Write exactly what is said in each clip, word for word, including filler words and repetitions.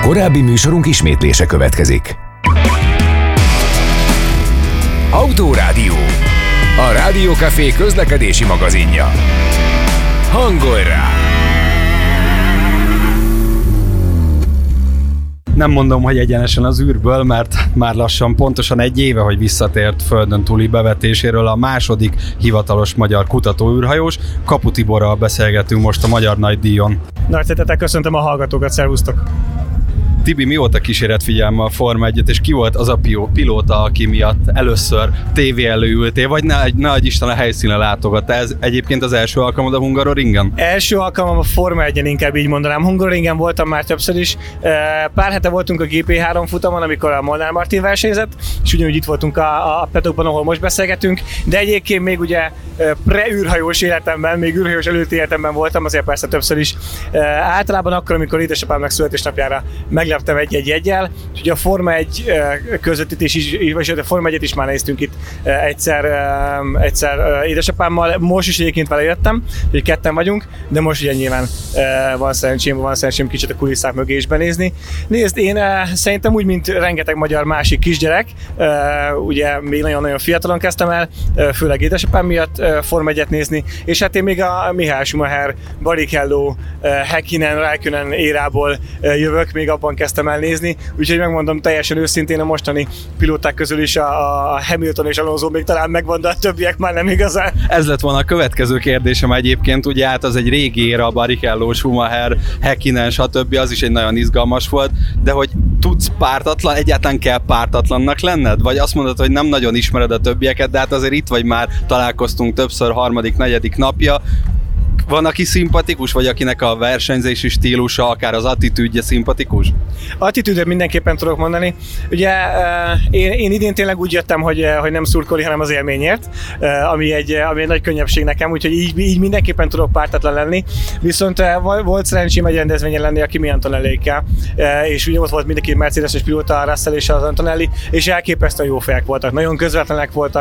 Korábbi műsorunk ismétlése következik. Autórádió. A Rádiókafé közlekedési magazinja. Hangolj rá! Nem mondom, hogy egyenesen az űrből, mert már lassan pontosan egy éve, hogy visszatért földön túli bevetéséről a második hivatalos magyar kutatóűrhajós. Kapu Tiborral beszélgetünk most a Magyar Nagydíjon. Nagy szeretettel köszöntöm a hallgatókat, szervusztok! Tibi, mióta kíséret figyelme a Forma egyet, és ki volt az a pilóta, aki miatt először tévé elő ültél, vagy ne, ne adj Isten a helyszínen látogatta? Ez egyébként az első alkalmad a Hungaroringen? Első alkalmam a Forma egyen, inkább így mondanám. Hungaroringen voltam már többször is. Pár hete voltunk a gé pé három futamon, amikor a Molnár Martin versenyzett, és ugyanúgy itt voltunk a, a Petokban, ahol most beszélgetünk, de egyébként még ugye pre-űrhajós életemben, még űrhajós előtti életemben voltam, azért persze többször is. Általában akkor, amikor édesapámnak születésnapjára megleptem egy-egy jeggyel, úgyhogy a Forma egy közvetítés is, vagy a Forma egyet is már néztünk itt egyszer, egyszer édesapámmal, most is egyébként vele jöttem, hogy ketten vagyunk, de most ugye nyilván van szerencsém, van szerencsém kicsit a kulisszák mögé is benézni. Nézd, én szerintem úgy, mint rengeteg magyar másik kisgyerek, ugye még nagyon-nagyon fiatalon kezdtem el, főleg édesapám miatt Forma egyet nézni, és hát én még a Mihály Schumacher, Barrichello, Häkkinen, Räikkönen érából jövök, még abban kezdtem el nézni, úgyhogy megmondom teljesen őszintén, a mostani pilóták közül is a, a Hamilton és Alonso még talán megvan, de a többiek már nem igazán. Ez lett volna a következő kérdésem egyébként, ugye hát az egy régi éra, Barrichello, Schumacher, Häkkinen, stb. Az is egy nagyon izgalmas volt, de hogy tudsz pártatlan, egyáltalán kell pártatlannak lenned? Vagy azt mondod, hogy nem nagyon ismered a többieket, de hát azért itt vagy már, találkoztunk többször, harmadik, negyedik napja. Van, aki szimpatikus, vagy akinek a versenyzési stílusa, akár az attitűdje szimpatikus? Attitűdre mindenképpen tudok mondani. Ugye én, én idén tényleg úgy jöttem, hogy, hogy nem szurkolni, hanem az élményért, ami egy, ami egy nagy könnyebbség nekem, úgyhogy így, így mindenképpen tudok pártatlan lenni. Viszont volt szerencsém egy rendezvényen lenni a Kimi Antonellékkel, és ugye ott volt mindenki Mercedes-es pilóta, a Russell és az Antonelli, és elképesztően jó fejek voltak, nagyon közvetlenek voltak,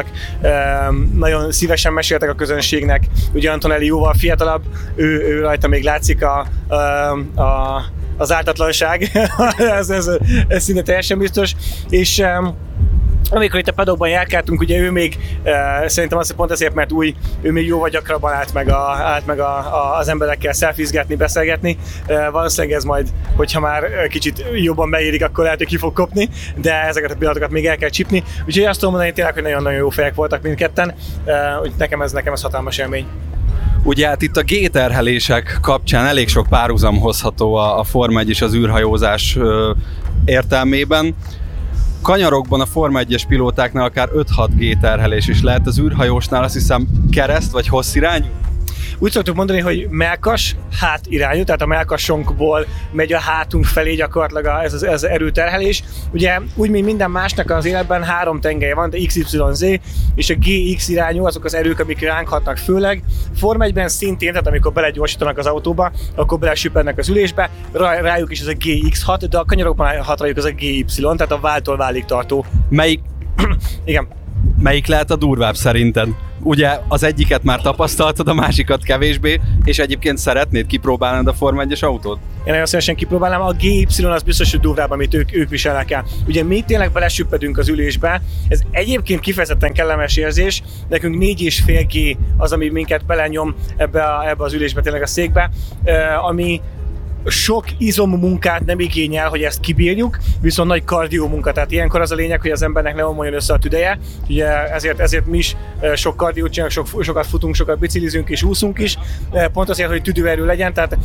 nagyon szívesen meséltek a közönségnek. Ugye Antonelli jóval fiatalabb, Ő, ő rajta még látszik a, a, a, az ártatlanság, ez, ez, ez szinte teljesen biztos, és um, amikor itt a paddockban járkáltunk, ugye ő még, uh, szerintem azt pont ezért, mert új, ő még jóval gyakrabban állt meg, a, állt meg a, a, az emberekkel szelfizgetni, beszélgetni. Uh, valószínűleg ez majd, hogyha már kicsit jobban beérik, akkor lehet, hogy ki fog kopni, de ezeket a pillanatokat még el kell csipni. Úgyhogy azt tudom mondani, tényleg, hogy nagyon-nagyon jó fejek voltak mindketten, uh, nekem ez, nekem ez hatalmas élmény. Ugye hát itt a G-terhelések kapcsán elég sok párhuzam hozható a, a Forma egy és az űrhajózás ö, értelmében. Kanyarokban a Forma egyes pilótáknál akár öt-hat G-terhelés is lehet, az űrhajósnál azt hiszem kereszt vagy hossz irányú? Úgy szoktuk mondani, hogy mellkas, hát irányú, tehát a mellkasunkból megy a hátunk felé gyakorlatilag ez az, ez az erőterhelés. Ugye úgy, mint minden másnak az életben három tengelye van, de iksz ipszilon zé, és a gé iksz irányú azok az erők, amik ránk hatnak főleg. Forma egyben szintén, tehát amikor belegyorsítanak az autóba, akkor belesüppednek az ülésbe, rájuk is ez a gé iksz hat, de a kanyarokban hat rájuk az a gé ipszilon, tehát a váltól válig tartó. Melyik? Igen. Melyik lehet a durvább szerinted? Ugye az egyiket már tapasztaltad, a másikat kevésbé, és egyébként szeretnéd kipróbálnod a Forma egyes autót? Én nagyon szívesen kipróbálnám, a gé ipszilon az biztos, hogy durvább, amit ők, ők viselnek el. Ugye mi tényleg belesüppedünk az ülésbe, ez egyébként kifejezetten kellemes érzés, nekünk négy és fél G az, ami minket belenyom ebbe, a, ebbe az ülésbe, tényleg a székbe, ami sok izommunkát nem igényel, hogy ezt kibírjuk, viszont nagy kardió munka, tehát ilyenkor az a lényeg, hogy az embernek ne omoljon össze a tüdeje, ugye ezért, ezért mi is sok kardiót csinálunk, sok, sokat futunk, sokat biciklizünk és úszunk is, pont azért, hogy tüdőerő legyen, tehát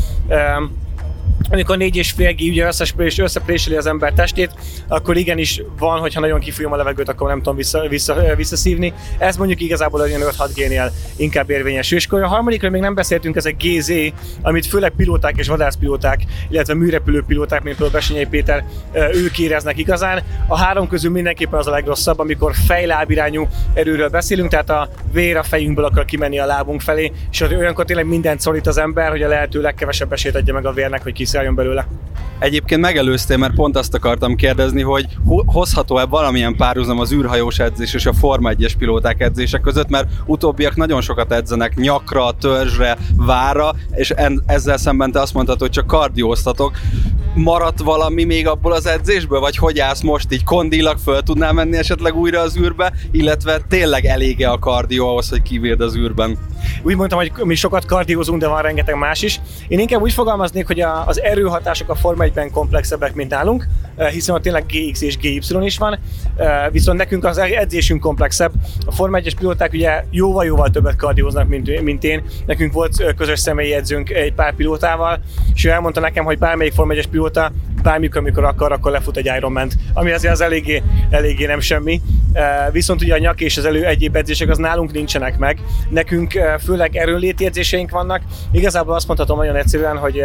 amikor négy és fél G ugye összepréseli az ember testét, akkor igenis van, hogyha nagyon kifújom a levegőt, akkor nem tudom vissza, vissza, visszaszívni. Ez mondjuk igazából olyan öt-hat G-nél inkább érvényes. És akkor a harmadikról még nem beszéltünk, ez a gé zé, amit főleg pilóták és vadászpilóták, illetve műrepülő pilóták, mint például Besenyei Péter, ők éreznek igazán. A három közül mindenképpen az a legrosszabb, amikor fejlábirányú erőről beszélünk, tehát a vér a fejünkből akar kimenni a lábunk felé, és olyankor tényleg mindent szorít az ember, hogy a lehető legkevesebb esélyt adja meg a vérnek, hogy kiszálljon belőle. Egyébként megelőztél, mert pont azt akartam kérdezni, hogy hozható-e valamilyen párhuzam az űrhajós edzés és a Forma egyes pilóták edzése között, mert utóbbiak nagyon sokat edzenek nyakra, törzsre, vára, és ezzel szemben te azt mondtad, hogy csak kardióztatok. maradt valami még abból az edzésből, vagy hogy állsz most így kondilag, föl tudnál menni esetleg újra az űrbe, illetve tényleg elége a kardió ahhoz, hogy kivírd az űrben? Úgy mondtam, hogy mi sokat kardiózunk, de van rengeteg más is. Én inkább úgy fogalmaznék, hogy a, az erőhatások a Forma egyben komplexebbek, mint nálunk, hiszen ott tényleg gé iksz és gé ipszilon is van, viszont nekünk az edzésünk komplexebb. A Forma egyes pilóták ugye jóval-jóval többet kardióznak, mint, mint én. Nekünk volt közös személyi edzőnk egy pár pilótával, és ő elmondta nekem, hogy bármelyik Forma egyes pilóta bármikor, amikor akar, akkor lefut egy Ironman-t, ami azért az eléggé, eléggé nem semmi. Viszont ugye a nyak és az elő egyéb edzések az nálunk nincsenek meg. Nekünk főleg erőnléti edzéseink vannak. Igazából azt mondhatom nagyon egyszerűen, hogy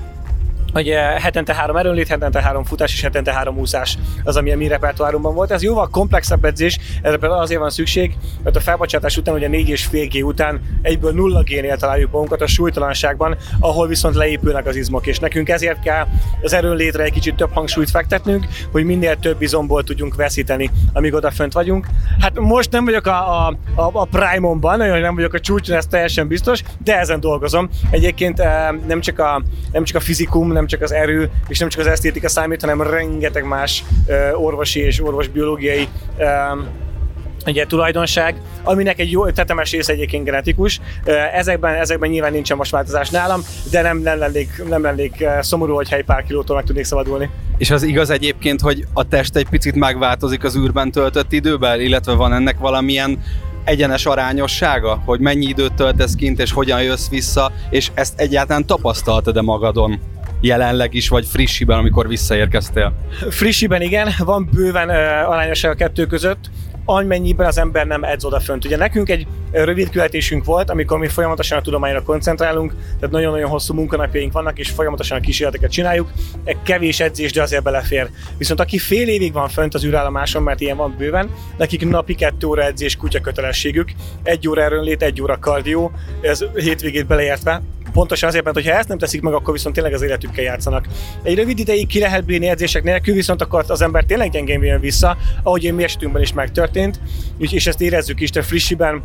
hogy hetente három erőnlét, hetente három futás és hetente három úszás az, ami a mi repertoárunkban volt. Ez jóval komplexebb edzés, erre azért van szükség, mert a felbocsátás után, ugye négy és fél gé után egyből nulla génél találjuk magunkat a súlytalanságban, ahol viszont leépülnek az izmok, és nekünk ezért kell az erőnlétre egy kicsit több hangsúlyt fektetnünk, hogy minél több izomból tudjunk veszíteni, amíg odafönt vagyunk. Hát most nem vagyok a, a, a prime-omban, nem vagyok a csúcson, ez teljesen biztos, de ezen dolgozom. Egyébként nem csak a, nem csak a fizikum, nem csak az erő, és nem csak az esztétika számít, hanem rengeteg más uh, orvosi és orvosbiológiai um, ugye, tulajdonság, aminek egy jó tetemes része egyébként genetikus. Uh, ezekben, ezekben nyilván nincsen most változás nálam, de nem, nem lennék, nem lennék uh, szomorú, hogyha egy pár kilótól meg tudnék szabadulni. És az igaz egyébként, hogy a test egy picit megváltozik az űrben töltött időben, illetve van ennek valamilyen egyenes arányossága, hogy mennyi időt töltesz kint, és hogyan jössz vissza, és ezt egyáltalán tapasztaltad-e magadon? Jelenleg is, vagy frissiben, amikor visszaérkeztél? Frissiben igen, van bőven uh, arányosság a kettő között, amennyiben az ember nem edz odafönt. Ugye nekünk egy rövid küldetésünk volt, amikor mi folyamatosan a tudományra koncentrálunk, tehát nagyon-nagyon hosszú munkanapjaink vannak, és folyamatosan a kísérleteket csináljuk. Kevés edzés, de azért belefér. Viszont aki fél évig van fönt az űrállomáson, mert ilyen van bőven, nekik napi kettő óra edzés kutya kötelességük, egy óra erőnlét, egy óra kardió, ez hétvégét beleértve. Pontosan azért, mert ha ezt nem teszik meg, akkor viszont tényleg az életükkel játszanak. Egy rövid ideig ki lehet bírni edzések nélkül, viszont akkor az ember tényleg gyengén jön vissza, ahogy én mi esetünkben is megtörtént, és ezt érezzük is, de frissiben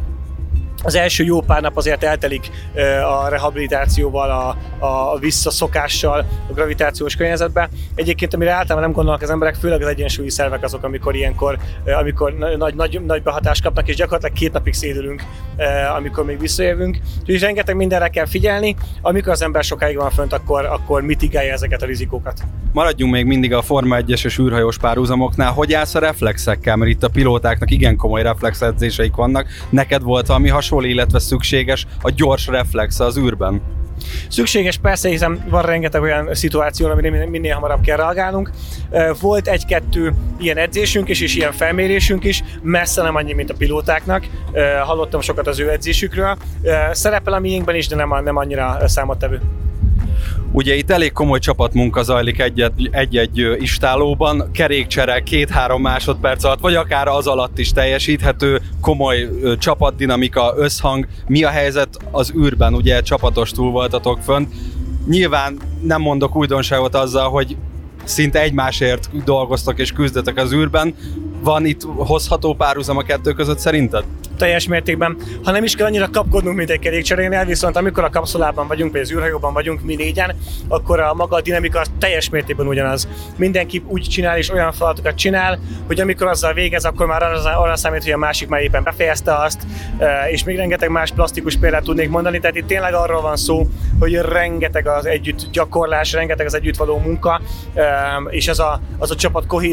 az első jó pár nap azért eltelik a rehabilitációval, a, a visszaszokással a gravitációs környezetbe. Egyébként, amire általában nem gondolnak az emberek, főleg az egyensúlyi szervek azok, amikor ilyenkor, amikor nagy, nagy, nagy behatást kapnak, és gyakorlatilag két napig szédülünk, amikor még visszajövünk. Úgyhogy rengeteg mindenre kell figyelni, amikor az ember sokáig van fönt, akkor, akkor mitigálja ezeket a rizikókat. Maradjunk még mindig a Forma egyes és űrhajós párhuzamoknál. Hogy állsz a reflexekkel? Mert itt a pilótáknak igen komoly reflexedzéseik vannak. Neked volt valami hasonló, illetve szükséges a gyors reflex az űrben? Szükséges persze, hiszen van rengeteg olyan szituáció, amire minél hamarabb kell reagálnunk. Volt egy-kettő ilyen edzésünk is, és ilyen felmérésünk is, messze nem annyi, mint a pilótáknak. Hallottam sokat az ő edzésükről. Szerepel a miénkben is, de nem, nem annyira számottevő. Ugye itt elég komoly csapatmunka zajlik egy-egy istálóban, kerékcsere két-három másodperc alatt, vagy akár az alatt is teljesíthető, komoly csapatdinamika, összhang. Mi a helyzet az űrben? Ugye csapatos túl voltatok fönt. Nyilván nem mondok újdonságot azzal, hogy szinte egymásért dolgoztok és küzdetek az űrben. Van itt hozható párhuzam a kettő között szerinted? Teljes mértékben. Ha nem is kell annyira kapkodnunk, mint egy kerékcserénél, viszont amikor a kapszulában vagyunk, vagy az űrhajóban vagyunk mi négyen, akkor a maga a dinamika teljes mértékben ugyanaz. Mindenki úgy csinál és olyan feladatokat csinál, hogy amikor azzal végez, akkor már arra, arra számít, hogy a másik már éppen befejezte azt, és még rengeteg más plastikus példát tudnék mondani. Tehát itt tényleg arról van szó, hogy rengeteg az együtt gyakorlás, rengeteg az együtt való munka, és az a, az a csapat kohézió